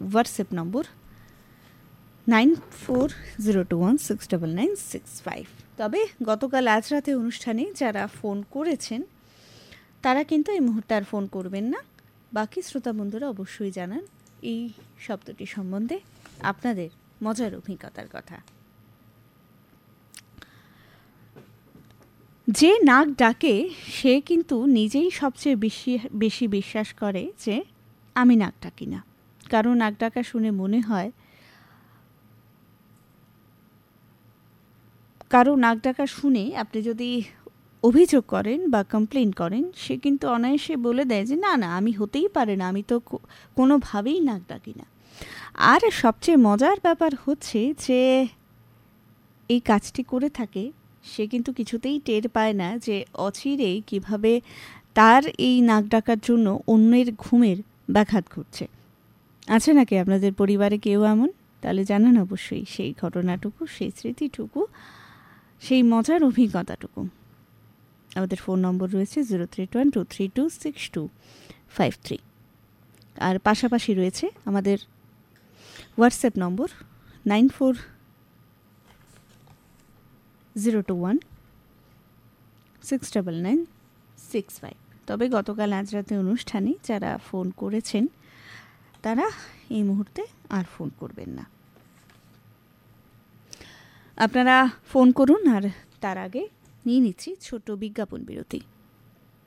WhatsApp নম্বর 9402169965। তবে গতকাল আজ রাতে অনুষ্ঠানে যারা ফোন করেছেন তারা কিন্তু এই মুহূর্তে আর ফোন করবেন না। বাকি শ্রোতা বন্ধুরা অবশ্যই জানান এই শব্দটি সম্বন্ধে আপনাদের মজার অভিজ্ঞতার কথা। যে নাক ডাকে সে কিন্তু নিজেই সবচেয়ে বেশি বিশ্বাস করে যে আমি নাক ডাকি না। কারো নাক ডাকা শুনে মনে হয়, কারো নাক ডাকা শুনে আপনি যদি অভিযোগ করেন বা কমপ্লেন করেন, সে কিন্তু অনায়াসে বলে দেয় যে না না, আমি হতেই পারে না, আমি তো কোনোভাবেই নাক ডাকি না। আর সবচেয়ে মজার ব্যাপার হচ্ছে যে এই কাজটি করে থাকে সে কিন্তু কিছুতেই টের পায় না যে অচিরেই কিভাবে তার এই নাক ডাকার জন্য অন্যের ঘুমের ব্যাঘাত ঘটছে। আছে নাকি আপনাদের পরিবারে কেউ এমন? তাহলে জানান অবশ্যই সেই ঘটনাটুকু, সেই স্মৃতিটুকু, সেই মজার অভিজ্ঞতাটুকু। আমাদের ফোন নম্বর রয়েছে 0312326253 আর পাশাপাশি রয়েছে আমাদের হোয়াটসঅ্যাপ নম্বর 9402169965। তবে গতকাল আজ রাতে অনুষ্ঠানে যারা ফোন করেছেন তারা এই মুহূর্তে আর ফোন করবেন না। আপনারা ফোন করুন, আর তার আগে নিয়ে নিচ্ছি ছোট বিজ্ঞাপন বিরতি।